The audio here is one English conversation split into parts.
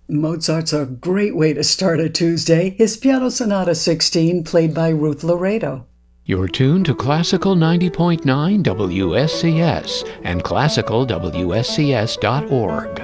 Mozart's a great way to start a Tuesday. His Piano Sonata 16, played by Ruth Laredo. You're tuned to Classical 90.9 WSCS and classicalwscs.org.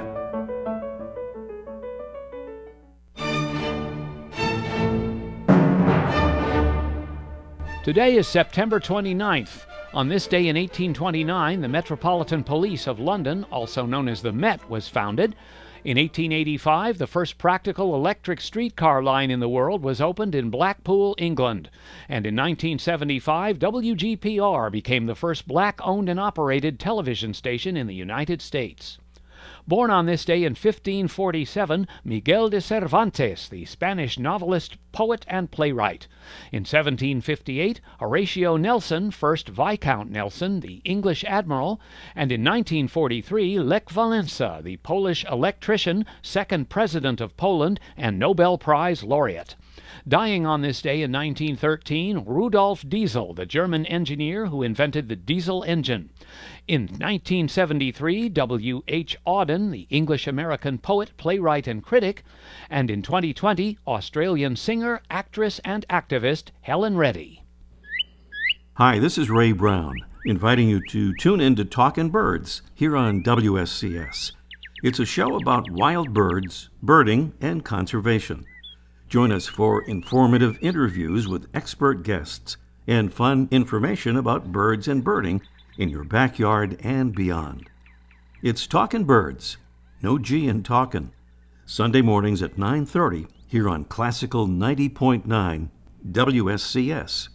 Today is September 29th. On this day in 1829, the Metropolitan Police of London, also known as the Met, was founded. In 1885, the first practical electric streetcar line in the world was opened in Blackpool, England. And in 1975, WGPR became the first black-owned and operated television station in the United States. Born on this day in 1547, Miguel de Cervantes, the Spanish novelist, poet, and playwright. In 1758, Horatio Nelson, first Viscount Nelson, the English admiral. And in 1943, Lech Walesa, the Polish electrician, second president of Poland, and Nobel Prize laureate. Dying on this day in 1913, Rudolf Diesel, the German engineer who invented the diesel engine. In 1973, W. H. Auden, the English-American poet, playwright, and critic. And in 2020, Australian singer, actress, and activist Helen Reddy. Hi, this is Ray Brown, inviting you to tune in to Talkin' Birds here on WSCS. It's a show about wild birds, birding, and conservation. Join us for informative interviews with expert guests and fun information about birds and birding in your backyard and beyond. It's Talkin' Birds, no G in talkin', Sunday mornings at 9:30 here on Classical 90.9 WSCS.